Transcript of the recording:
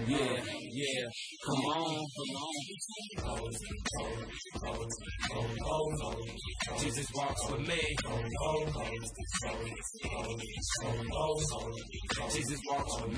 Yeah, yeah, come on. Jesus walks with me. Jesus walks with me.